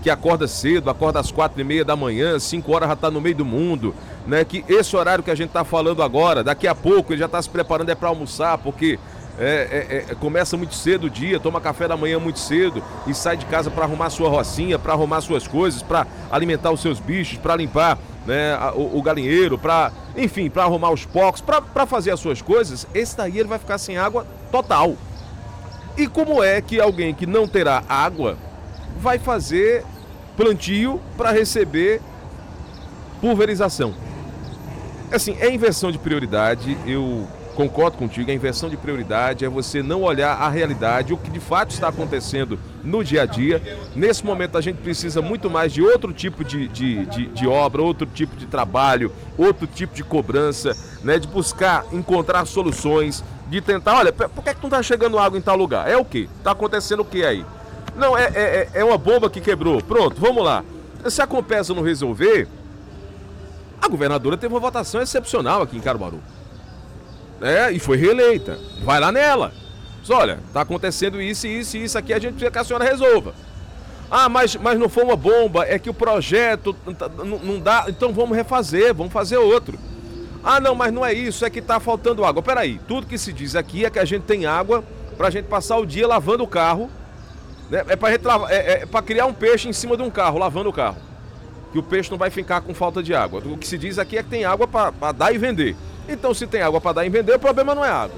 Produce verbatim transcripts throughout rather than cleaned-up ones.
que acorda cedo, acorda às quatro e meia da manhã, cinco horas já está no meio do mundo, né? Que esse horário que a gente está falando agora, daqui a pouco ele já está se preparando é para almoçar, porque é, é, é, começa muito cedo o dia, toma café da manhã muito cedo e sai de casa para arrumar sua rocinha, para arrumar suas coisas, para alimentar os seus bichos, para limpar, né, o, o galinheiro, para, enfim, para arrumar os porcos, para fazer as suas coisas. Esse daí ele vai ficar sem água total. E como é que alguém que não terá água vai fazer plantio para receber pulverização? Assim, é inversão de prioridade, eu concordo contigo, a inversão de prioridade é você não olhar a realidade, o que de fato está acontecendo no dia a dia. Nesse momento a gente precisa muito mais de outro tipo de, de, de, de obra, outro tipo de trabalho, outro tipo de cobrança, né? De buscar encontrar soluções, de tentar, olha, por que, é que não está chegando água em tal lugar? É o quê? Está acontecendo o que aí? Não, é, é, é uma bomba que quebrou. Pronto, vamos lá. Se a Compesa não resolver, a governadora teve uma votação excepcional aqui em Caruaru. É, e foi reeleita. Vai lá nela. Diz, olha, tá acontecendo isso, isso e isso aqui, a gente precisa que a senhora resolva. Ah, mas, mas não foi uma bomba, é que o projeto não, não dá, então vamos refazer, vamos fazer outro. Ah, não, mas não é isso, é que tá faltando água. Peraí, tudo que se diz aqui é que a gente tem água pra gente passar o dia lavando o carro, né? É pra, gente, é, é pra criar um peixe em cima de um carro, lavando o carro. Que o peixe não vai ficar com falta de água. O que se diz aqui é que tem água pra, pra dar e vender. Então, se tem água para dar e vender, o problema não é água.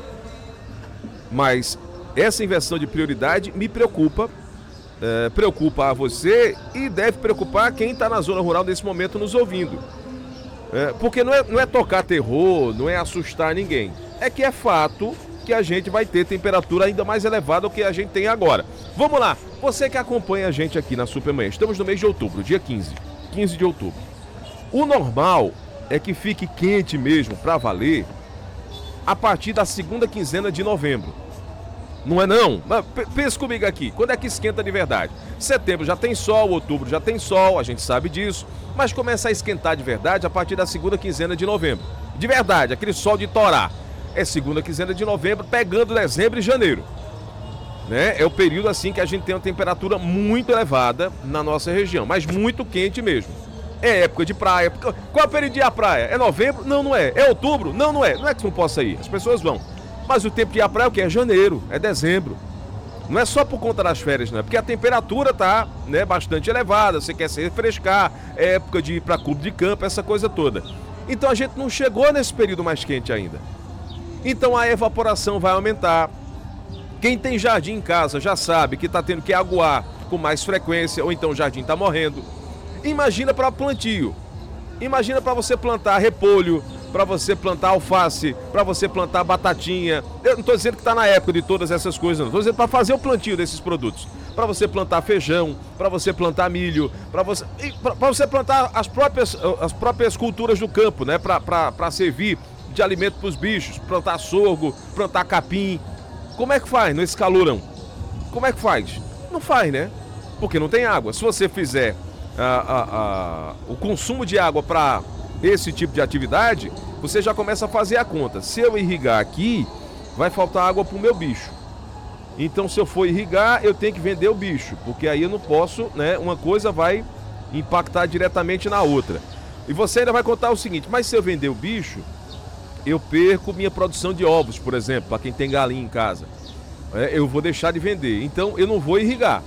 Mas essa inversão de prioridade me preocupa, é, preocupa a você e deve preocupar quem está na zona rural nesse momento nos ouvindo. É, porque não é, não é tocar terror, não é assustar ninguém. É que é fato que a gente vai ter temperatura ainda mais elevada do que a gente tem agora. Vamos lá, você que acompanha a gente aqui na Supermanhã, estamos no mês de outubro, dia quinze, quinze de outubro. O normal é que fique quente mesmo, para valer, a partir da segunda quinzena de novembro. Não é não? Pensa comigo aqui, quando é que esquenta de verdade? Setembro já tem sol, outubro já tem sol, a gente sabe disso, mas começa a esquentar de verdade a partir da segunda quinzena de novembro. De verdade, aquele sol de torar. É segunda quinzena de novembro, pegando dezembro e janeiro. Né? É o período assim que a gente tem uma temperatura muito elevada na nossa região, mas muito quente mesmo. É época de praia. Qual é o período de ir à praia? É novembro? Não, não é. É outubro? Não, não é. Não é que você não possa ir. As pessoas vão. Mas o tempo de ir à praia é o quê? É janeiro, é dezembro. Não é só por conta das férias, não é? Porque a temperatura tá, né, bastante elevada, você quer se refrescar, é época de ir para clube de campo, essa coisa toda. Então a gente não chegou nesse período mais quente ainda. Então a evaporação vai aumentar. Quem tem jardim em casa já sabe que está tendo que aguar com mais frequência, ou então o jardim está morrendo. Imagina para plantio, imagina para você plantar repolho, para você plantar alface, para você plantar batatinha. Eu não estou dizendo que está na época de todas essas coisas, não. Estou dizendo para fazer o plantio desses produtos. Para você plantar feijão, para você plantar milho, para você, para você plantar as próprias, as próprias culturas do campo, né? Para servir de alimento para os bichos, plantar sorgo, plantar capim. Como é que faz nesse calorão? Como é que faz? Não faz, né? Porque não tem água. Se você fizer A, a, a, o consumo de água para esse tipo de atividade, você já começa a fazer a conta. Se eu irrigar aqui, vai faltar água para o meu bicho. Então, se eu for irrigar, eu tenho que vender o bicho, porque aí eu não posso, né? Uma coisa vai impactar diretamente na outra. E você ainda vai contar o seguinte: mas se eu vender o bicho, eu perco minha produção de ovos, por exemplo, para quem tem galinha em casa. É, eu vou deixar de vender. Então, eu não vou irrigar.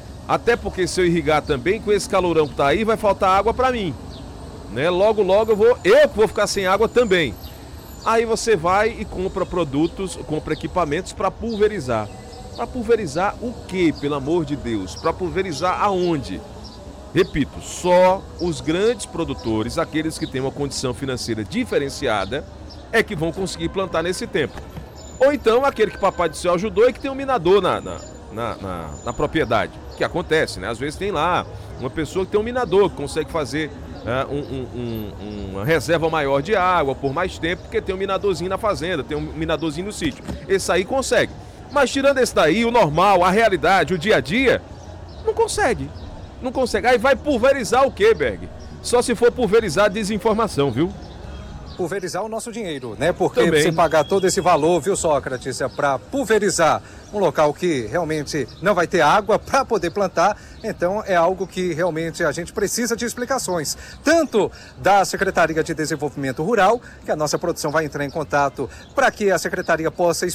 Até porque se eu irrigar também, com esse calorão que tá aí, vai faltar água para mim, né? Logo, logo eu vou, eu vou ficar sem água também. Aí você vai e compra produtos, compra equipamentos para pulverizar. Para pulverizar o quê, pelo amor de Deus? Para pulverizar aonde? Repito, só os grandes produtores, aqueles que têm uma condição financeira diferenciada, é que vão conseguir plantar nesse tempo. Ou então aquele que Papai do Céu ajudou e que tem um minador na, na, na, na, na propriedade. Que acontece, né? Às vezes tem lá uma pessoa que tem um minador, que consegue fazer uh, um, um, um, uma reserva maior de água por mais tempo, porque tem um minadorzinho na fazenda, tem um minadorzinho no sítio. Esse aí consegue. Mas tirando esse daí, o normal, a realidade, o dia a dia, não consegue. Não consegue. Aí vai pulverizar o quê, Berg? Só se for pulverizar desinformação, viu? pulverizar o nosso dinheiro, né? Porque Também. você pagar todo esse valor, viu, Sócrates, é para pulverizar um local que realmente não vai ter água para poder plantar, então é algo que realmente a gente precisa de explicações, tanto da Secretaria de Desenvolvimento Rural, que a nossa produção vai entrar em contato para que a Secretaria possa